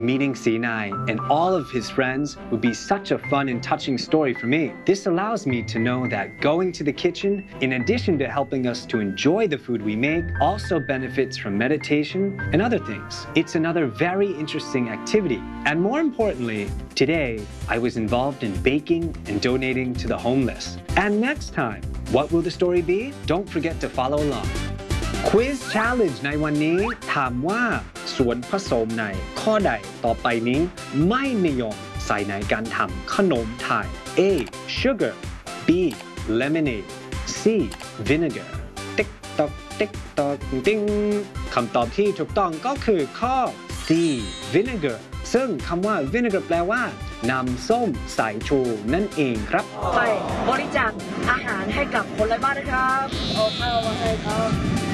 Meeting Sinai and all of his friends would be such a fun and touching story for me. This allows me to know that going to the kitchen, in addition to helping us to enjoy the food we make, also benefits from meditation and other things. It's another very interesting activity. And more importantly, today I was involved in baking and donating to the homeless. And next time, what will the story be? Don't forget to follow along. Quiz Challenge ในวันนี้ถามว่าส่วนผสมในข้อใดต่อไปนี้ไม่นิยมใส่ในการทำขนมไทย A. Sugar B. Lemonade C. Vinegar ติ๊กตอกติ๊กตอกติ๊งคำตอบที่ถูกต้องก็คือข้อ C. Vinegar ซึ่งคำว่า Vinegar แปลว่าน้ำส้มสายชูนั่นเองครับไปบริจาคอาหารให้กับคนไร้บ้านนะครับเอาข้าวมาให้ครับ